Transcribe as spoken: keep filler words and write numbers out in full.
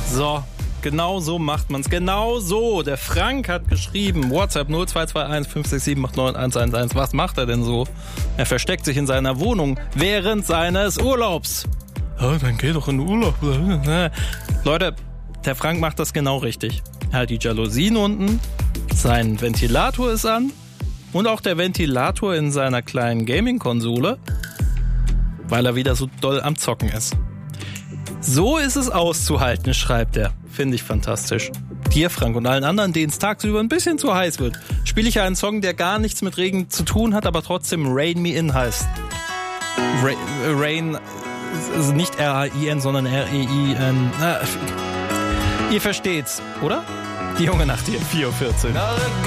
So, genau so macht man's. Genau so. Der Frank hat geschrieben, WhatsApp null zwei zwei eins fünf sechs sieben acht neun eins eins eins. Was macht er denn so? Er versteckt sich in seiner Wohnung während seines Urlaubs. Oh, dann geh doch in den Urlaub. Leute, der Frank macht das genau richtig. Er hat die Jalousien unten, sein Ventilator ist an und auch der Ventilator in seiner kleinen Gaming-Konsole, weil er wieder so doll am Zocken ist. So ist es auszuhalten, schreibt er. Finde ich fantastisch. Dir, Frank, und allen anderen, denen es tagsüber ein bisschen zu heiß wird, spiele ich einen Song, der gar nichts mit Regen zu tun hat, aber trotzdem Rain Me In heißt. Ra- Rain, also nicht R A I N, sondern R E I N. Ihr versteht's, oder? Die junge Nacht hier, vier Uhr vierzehn.